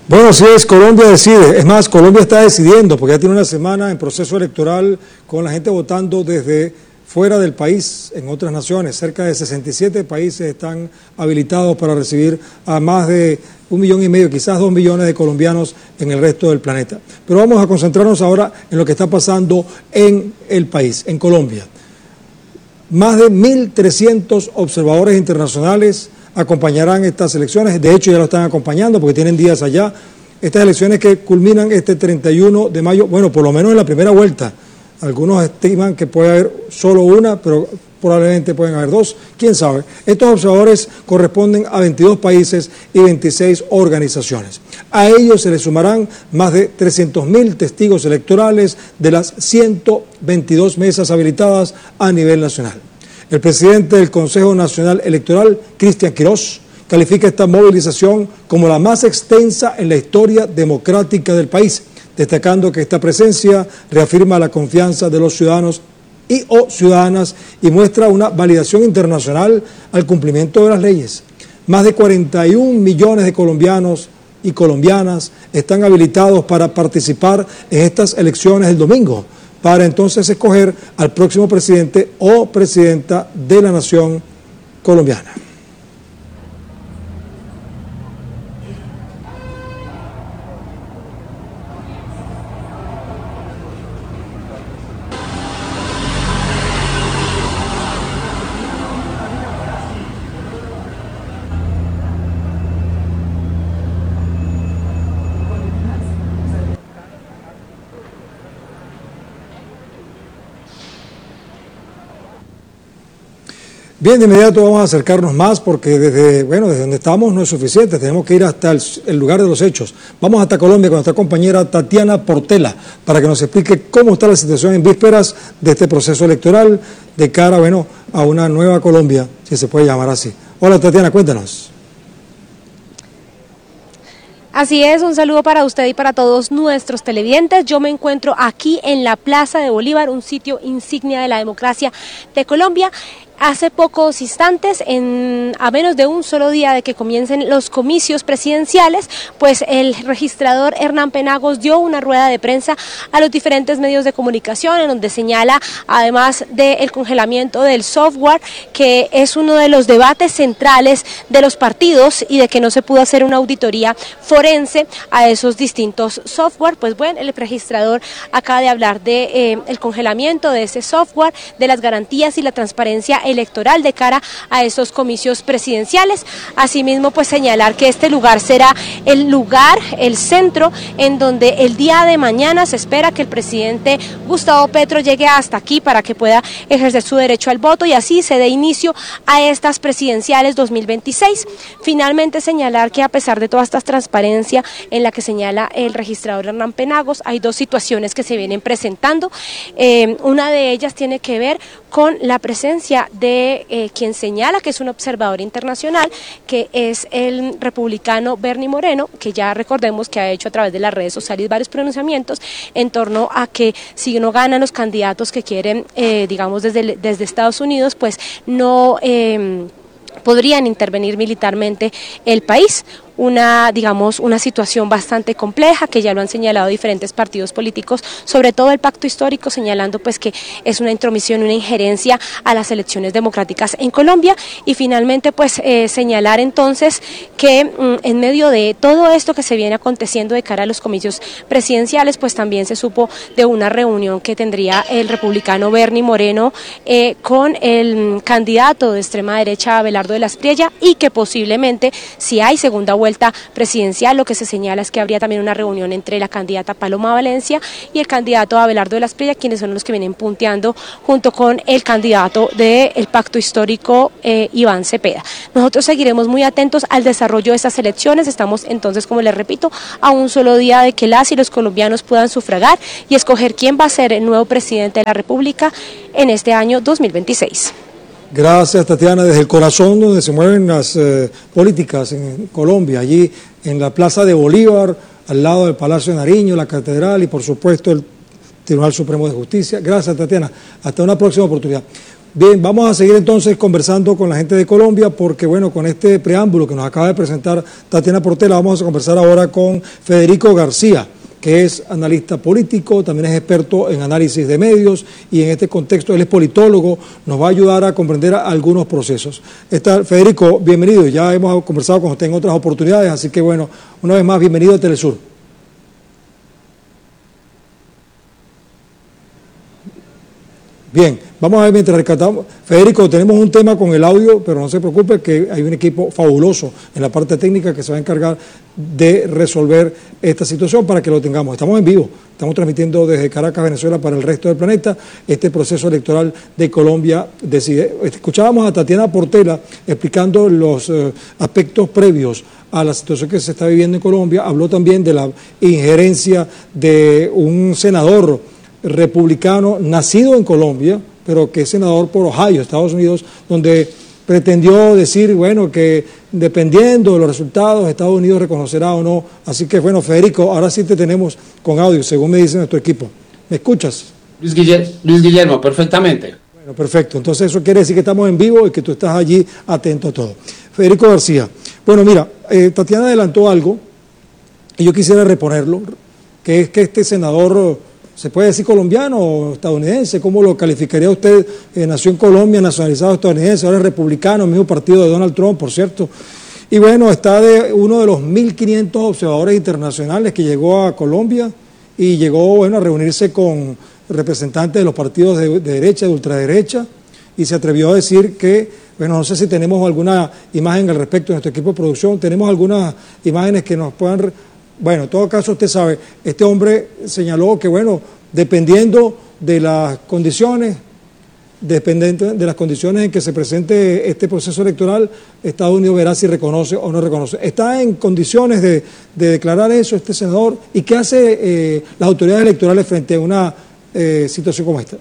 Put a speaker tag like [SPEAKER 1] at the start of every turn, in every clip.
[SPEAKER 1] Bueno, así es, Colombia decide. Es más, Colombia está decidiendo, porque ya tiene una semana en proceso electoral con la gente votando desde fuera del país, en otras naciones. Cerca de 67 países están habilitados para recibir a más de 1,5 millones, quizás 2 millones de colombianos en el resto del planeta. Pero vamos a concentrarnos ahora en lo que está pasando en el país, en Colombia. Más de 1.300 observadores internacionales acompañarán estas elecciones. De hecho, ya lo están acompañando porque tienen días allá. Estas elecciones que culminan este 31 de mayo, bueno, por lo menos en la primera vuelta. Algunos estiman que puede haber solo una, pero probablemente pueden haber dos, quién sabe. Estos observadores corresponden a 22 países y 26 organizaciones. A ellos se les sumarán más de 300.000 testigos electorales de las 122 mesas habilitadas a nivel nacional. El presidente del Consejo Nacional Electoral, Cristian Quirós, califica esta movilización como la más extensa en la historia democrática del país, destacando que esta presencia reafirma la confianza de los ciudadanos y o ciudadanas y muestra una validación internacional al cumplimiento de las leyes. Más de 41 millones de colombianos y colombianas están habilitados para participar en estas elecciones el domingo, para entonces escoger al próximo presidente o presidenta de la nación colombiana. Bien, de inmediato vamos a acercarnos más porque desde donde estamos no es suficiente, tenemos que ir hasta el lugar de los hechos. Vamos hasta Colombia con nuestra compañera Tatiana Portela para que nos explique cómo está la situación en vísperas de este proceso electoral de cara, a una nueva Colombia, si se puede llamar así. Hola Tatiana, cuéntanos.
[SPEAKER 2] Así es, un saludo para usted y para todos nuestros televidentes. Yo me encuentro aquí en la Plaza de Bolívar, un sitio insignia de la democracia de Colombia. Hace pocos instantes, a menos de un solo día de que comiencen los comicios presidenciales, pues el registrador Hernán Penagos dio una rueda de prensa a los diferentes medios de comunicación en donde señala, además del congelamiento del software, que es uno de los debates centrales de los partidos y de que no se pudo hacer una auditoría forense a esos distintos software. Pues bueno, el registrador acaba de hablar de el congelamiento de ese software, de las garantías y la transparencia electoral de cara a estos comicios presidenciales. Asimismo, pues señalar que este lugar será el centro en donde el día de mañana se espera que el presidente Gustavo Petro llegue hasta aquí para que pueda ejercer su derecho al voto y así se dé inicio a estas presidenciales 2026. Finalmente señalar que a pesar de toda esta transparencia en la que señala el registrador Hernán Penagos, hay dos situaciones que se vienen presentando. Una de ellas tiene que ver con la presencia de quien señala que es un observador internacional, que es el republicano Bernie Moreno, que ya recordemos que ha hecho a través de las redes sociales varios pronunciamientos en torno a que si no ganan los candidatos que quieren, desde Estados Unidos, pues no podrían intervenir militarmente el país. Una situación bastante compleja que ya lo han señalado diferentes partidos políticos, sobre todo el pacto histórico, señalando pues que es una intromisión, una injerencia a las elecciones democráticas en Colombia. Y finalmente pues señalar entonces que en medio de todo esto que se viene aconteciendo de cara a los comicios presidenciales, pues también se supo de una reunión que tendría el republicano Bernie Moreno con el candidato de extrema derecha Abelardo de la Espriella, y que posiblemente, si hay segunda vuelta presidencial, lo que se señala es que habría también una reunión entre la candidata Paloma Valencia y el candidato Abelardo de la Espriella, quienes son los que vienen punteando junto con el candidato del pacto histórico Iván Cepeda. Nosotros seguiremos muy atentos al desarrollo de estas elecciones. Estamos entonces, como les repito, a un solo día de que las y los colombianos puedan sufragar y escoger quién va a ser el nuevo presidente de la República en este año 2026.
[SPEAKER 1] Gracias, Tatiana, desde el corazón donde se mueven las políticas en Colombia, allí en la Plaza de Bolívar, al lado del Palacio de Nariño, la Catedral y por supuesto el Tribunal Supremo de Justicia. Gracias, Tatiana. Hasta una próxima oportunidad. Bien, vamos a seguir entonces conversando con la gente de Colombia porque, bueno, con este preámbulo que nos acaba de presentar Tatiana Portela, vamos a conversar ahora con Federico García, que es analista político, también es experto en análisis de medios y en este contexto él es politólogo, nos va a ayudar a comprender algunos procesos. Federico, bienvenido, ya hemos conversado con usted en otras oportunidades, así que, bueno, una vez más, bienvenido a Telesur. Bien, vamos a ver mientras rescatamos. Federico, tenemos un tema con el audio, pero no se preocupe que hay un equipo fabuloso en la parte técnica que se va a encargar de resolver esta situación para que lo tengamos. Estamos en vivo, estamos transmitiendo desde Caracas, Venezuela, para el resto del planeta, este proceso electoral de Colombia decide. Escuchábamos a Tatiana Portela explicando los aspectos previos a la situación que se está viviendo en Colombia. Habló también de la injerencia de un senador republicano nacido en Colombia, pero que es senador por Ohio, Estados Unidos, donde pretendió decir, bueno, que dependiendo de los resultados, Estados Unidos reconocerá o no. Así que, bueno, Federico, ahora sí te tenemos con audio, según me dice nuestro equipo. ¿Me escuchas?
[SPEAKER 3] Luis Guillermo, perfectamente.
[SPEAKER 1] Bueno, perfecto. Entonces eso quiere decir que estamos en vivo y que tú estás allí atento a todo. Federico García. Bueno, mira, Tatiana adelantó algo y yo quisiera reponerlo, que es que este senador, ¿se puede decir colombiano o estadounidense? ¿Cómo lo calificaría usted? Nació en Colombia, nacionalizado estadounidense, ahora es republicano, el mismo partido de Donald Trump, por cierto. Y bueno, está de uno de los 1.500 observadores internacionales que llegó a Colombia y llegó, bueno, a reunirse con representantes de los partidos de derecha, de ultraderecha, y se atrevió a decir que, bueno, no sé si tenemos alguna imagen al respecto de nuestro equipo de producción, tenemos algunas imágenes que nos puedan... Bueno, en todo caso, usted sabe, este hombre señaló que, bueno, dependiendo de las condiciones, en que se presente este proceso electoral, Estados Unidos verá si reconoce o no reconoce. ¿Está en condiciones de declarar eso este senador? ¿Y qué hace las autoridades electorales frente a una situación como esta?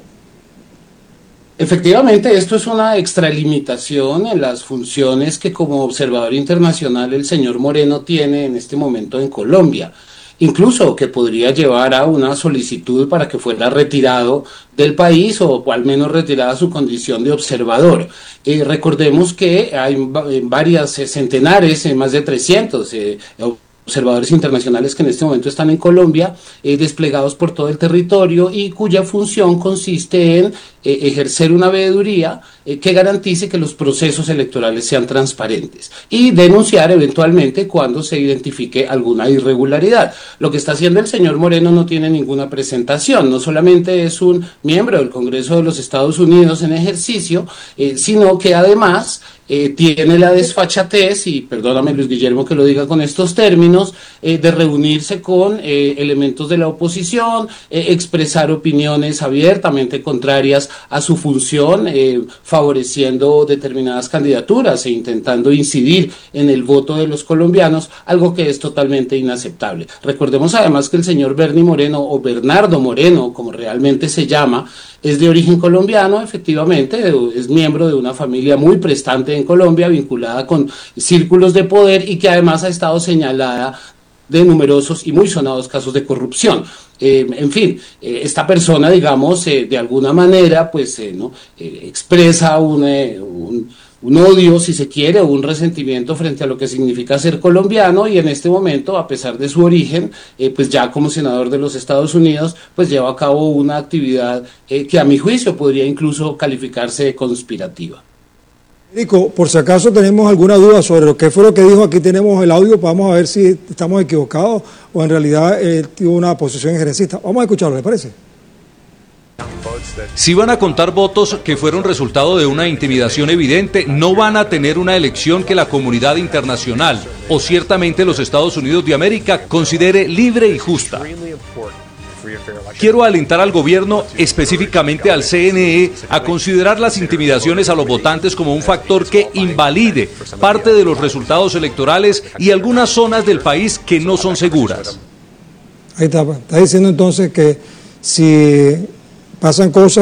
[SPEAKER 3] Efectivamente, esto es una extralimitación en las funciones que como observador internacional el señor Moreno tiene en este momento en Colombia. Incluso que podría llevar a una solicitud para que fuera retirado del país o al menos retirada su condición de observador. Recordemos que hay varias centenares, más de 300 observadores internacionales que en este momento están en Colombia, desplegados por todo el territorio y cuya función consiste en ejercer una veeduría que garantice que los procesos electorales sean transparentes y denunciar eventualmente cuando se identifique alguna irregularidad. Lo que está haciendo el señor Moreno no tiene ninguna presentación, no solamente es un miembro del Congreso de los Estados Unidos en ejercicio, sino que además tiene la desfachatez, y perdóname Luis Guillermo que lo diga con estos términos, de reunirse con elementos de la oposición, expresar opiniones abiertamente contrarias a su función, favoreciendo determinadas candidaturas e intentando incidir en el voto de los colombianos, algo que es totalmente inaceptable. Recordemos además que el señor Bernie Moreno, o Bernardo Moreno, como realmente se llama, es de origen colombiano, efectivamente, es miembro de una familia muy prestante en Colombia, vinculada con círculos de poder y que además ha estado señalada de numerosos y muy sonados casos de corrupción. En fin, esta persona, digamos, de alguna manera, pues, expresa un odio, si se quiere, o un resentimiento frente a lo que significa ser colombiano, y en este momento, a pesar de su origen, pues ya como senador de los Estados Unidos, pues lleva a cabo una actividad que a mi juicio podría incluso calificarse de conspirativa.
[SPEAKER 1] Federico, por si acaso tenemos alguna duda sobre lo que fue lo que dijo, aquí tenemos el audio, vamos a ver si estamos equivocados o en realidad tuvo una posición injerencista. Vamos a escucharlo, ¿le parece?
[SPEAKER 4] Si van a contar votos que fueron resultado de una intimidación evidente, no van a tener una elección que la comunidad internacional o ciertamente los Estados Unidos de América considere libre y justa. Quiero alentar al gobierno, específicamente al CNE, a considerar las intimidaciones a los votantes como un factor que invalide parte de los resultados electorales y algunas zonas del país que no son seguras.
[SPEAKER 1] Ahí está diciendo entonces que si pasan cosas